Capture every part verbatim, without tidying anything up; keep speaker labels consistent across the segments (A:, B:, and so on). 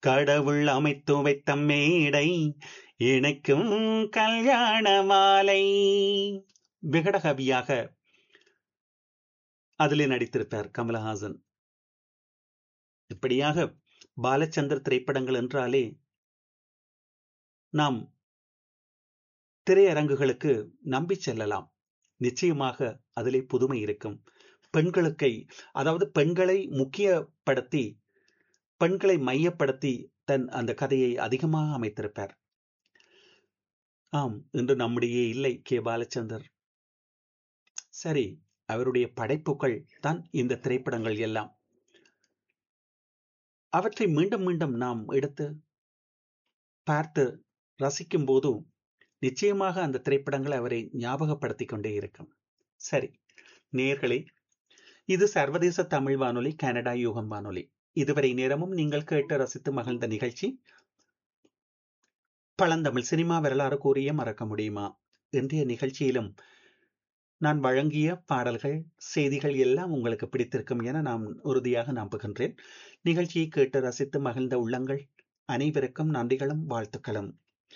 A: கடவுள் அமைத்து வைத்த மேடை இணைக்கும் கல்யாண மாலை. விகடகவியாக அதிலே நடித்திருப்பார் கமலஹாசன். இப்படியாக பாலச்சந்தர் திரைப்படங்கள் என்றாலே நாம் திரையரங்குகளுக்கு நம்பி செல்லலாம். நிச்சயமாக அதிலே புதுமை இருக்கும். பெண்களுக்கை அதாவது பெண்களை முக்கியப்படுத்தி பெண்களை மையப்படுத்தி தன் அந்த கதையை அதிகமாக அமைத்திருப்பார். ஆம், இன்று நம்முடைய இல்லை கே பாலச்சந்தர். சரி, அவருடைய படைப்புகள் தான் இந்த திரைப்படங்கள் எல்லாம். அவற்றை மீண்டும் மீண்டும் நாம் எடுத்து பார்த்து ரசிக்கும் போது நிச்சயமாக அந்த திரைப்படங்கள் அவரை ஞாபகப்படுத்திக் கொண்டே இருக்கும். சரி நேயர்களே, இது சர்வதேச தமிழ் வானொலி, கனடா யூகம் வானொலி. இதுவரை நேரமும் நீங்கள் கேட்டு ரசித்து மகிழ்ந்த நிகழ்ச்சி பழந்தமிழ் சினிமா வரலாறு கூறிய மறக்க முடியுமா. இன்றைய நிகழ்ச்சியிலும் நான் வழங்கிய பாடல்கள், செய்திகள் எல்லாம் உங்களுக்கு பிடித்திருக்கும் என நான் உறுதியாக நம்புகின்றேன். நிகழ்ச்சியை கேட்டு ரசித்து மகிழ்ந்த உள்ளங்கள் அனைவருக்கும் நன்றிகளும் வாழ்த்துக்களும்.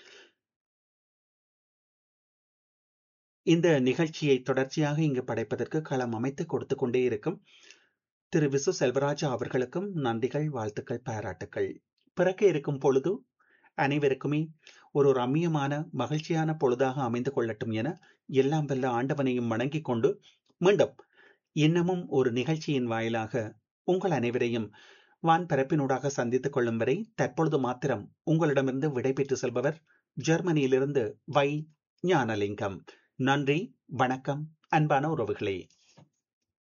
A: இந்த நிகழ்ச்சியை தொடர்ச்சியாக இங்கு படைப்பதற்கு களம் அமைத்து கொடுத்து கொண்டே இருக்கும் திரு விசு செல்வராஜா அவர்களுக்கும் நன்றிகள், வாழ்த்துக்கள், பாராட்டுக்கள். பிறக்க இருக்கும் பொழுது அனைவருக்குமே ஒரு ரம்மியமான மகிழ்ச்சியான பொழுதாக அமைந்து கொள்ளட்டும் என எல்லாம் வல்ல ஆண்டவனையும் வணங்கிக் கொண்டு மீண்டும் இன்னமும் ஒரு நிகழ்ச்சியின் வாயிலாக உங்கள் அனைவரையும் வான் பரப்பினூடாக சந்தித்துக் கொள்ளும் வரை தற்பொழுது மாத்திரம் உங்களிடமிருந்து விடைபெற்று செல்பவர் ஜெர்மனியிலிருந்து வை ஞானலிங்கம். நன்றி, வணக்கம், அன்பான உறவுகளே.